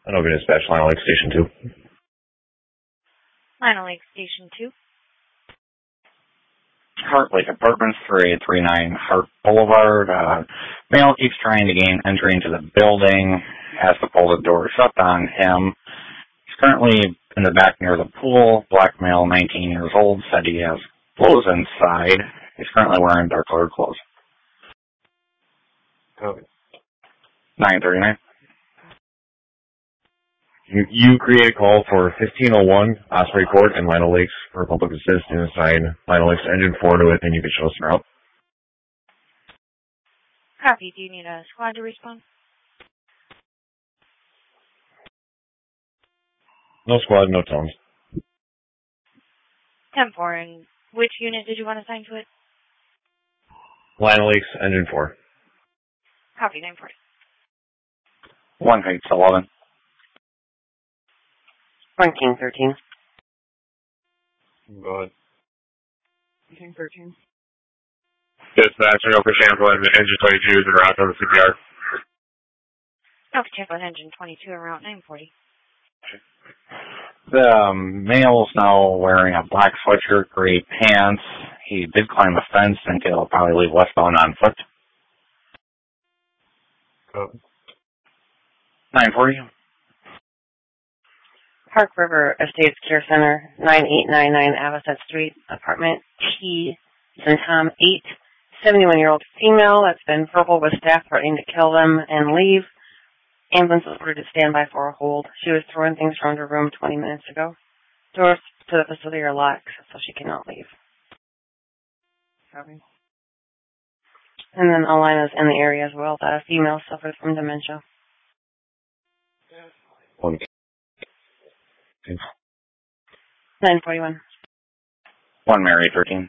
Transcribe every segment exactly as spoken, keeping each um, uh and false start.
Anoka Dispatch, Lionel Lake Station two. Lionel Lake Station two. Hart Lake Apartments, three eight three nine Hart Boulevard. Uh, male keeps trying to gain entry into the building, has to pull the door shut on him. He's currently in the back near the pool. Black male, nineteen years old, said he has clothes inside. He's currently wearing dark colored clothes. Okay. nine thirty-nine. You, you create a call for fifteen oh one Osprey Court and Lionel Lakes for public assist and assign Lionel Lakes Engine four to it, and you can show us the route. Copy. Do you need a squad to respond? No squad, no tones. ten four. And which unit did you want assigned to it? Lionel Lakes Engine four. Copy. nine forty. One Heights eleven. One King thirteen. Go ahead. King thirteen. Dispatch, Anoka Chamberlain, Engine twenty-two is en route on the C P R. Alpha Chamberlain Engine twenty-two en route nine forty. The um, male's now wearing a black sweatshirt, gray pants. He did climb a fence and he'll probably leave westbound on foot. Go. nine forty. Park River Estates Care Center, nine eight nine nine Avocet Street, apartment T, Saint Tom eight, seventy-one-year-old female that's been verbal with staff threatening to kill them and leave. Ambulance was ordered to stand by for a hold. She was throwing things around her room twenty minutes ago. Doors to the facility are locked, so she cannot leave. Copy. And then Alina's in the area as well. That female suffers from dementia. One. nine forty-one. One Mary thirteen.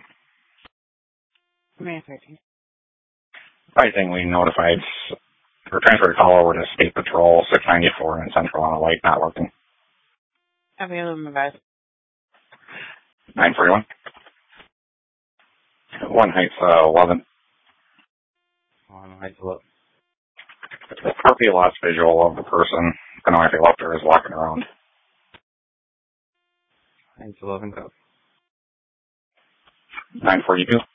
Mary thirteen. I think we notified or transferred a call over to State Patrol six ninety-four in Central on a light not working. Have you ever advised? nine forty-one. One Heights uh, eleven. One Heights eleven. The property lost visual of the person. I don't know if he left or is walking around. Heights eleven, go. nine forty-two.